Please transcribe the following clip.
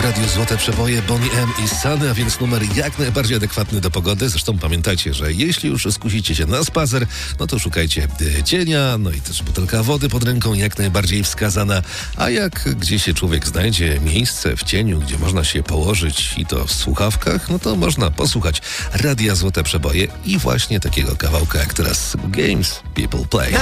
Radiu Złote Przeboje Bonnie M i Sunny, a więc numer jak najbardziej adekwatny do pogody. Zresztą pamiętajcie, że jeśli już skusicie się na spacer, no to szukajcie cienia, no i też butelka wody pod ręką jak najbardziej wskazana. A jak gdzieś się człowiek znajdzie miejsce w cieniu, gdzie można się położyć i to w słuchawkach, no to można posłuchać Radia Złote Przeboje i właśnie takiego kawałka jak teraz Games People Play.